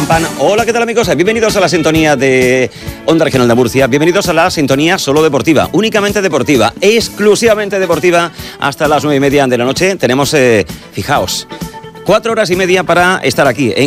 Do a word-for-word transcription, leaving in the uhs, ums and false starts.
pan. Hola, ¿qué tal, amigos? Bienvenidos a la sintonía de Onda Regional de Murcia. Bienvenidos a la sintonía solo deportiva, únicamente deportiva, exclusivamente deportiva, hasta las nueve y media de la noche. Tenemos, eh, fijaos, cuatro horas y media para estar aquí en